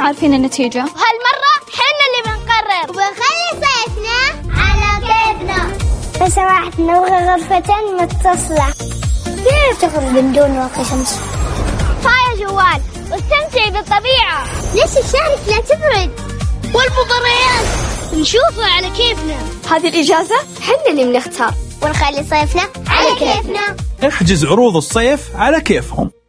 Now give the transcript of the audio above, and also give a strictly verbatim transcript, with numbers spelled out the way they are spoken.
عارفين النتيجة، وهالمرة حنا اللي بنقرر وبنخلي صيفنا على كيفنا. لو سمحت نبغى غرفة متصلة. كيف تخرج من دون واقي شمس؟ طاية جوال واستمتعي بالطبيعة. ليش الشارع لا تبرد؟ والمباريات نشوفها على كيفنا. هذه الإجازة حنا اللي بنختار ونخلي صيفنا على كيفنا. احجز عروض الصيف على كيفهم.